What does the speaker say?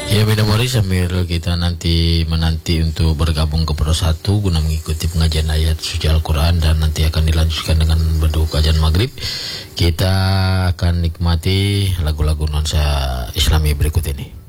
Ya beda Mori sambil kita nanti menanti untuk bergabung ke Pro 1 guna mengikuti pengajian ayat suci Al-Quran dan nanti akan dilanjutkan dengan berdoa kajian maghrib. Kita akan nikmati lagu-lagu nuansa Islami berikut ini.